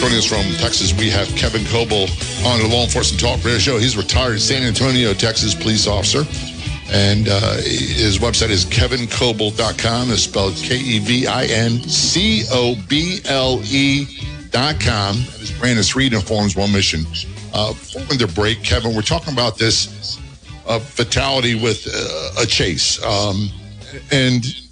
Joining us from Texas, we have Kevin Coble on the Law Enforcement Talk Radio Show. He's a retired San Antonio, Texas police officer. And his website is kevincoble.com. It's spelled KevinCoble.com. And his brand is Freedom Forms One Mission. Before the break, Kevin, we're talking about this fatality with a chase. And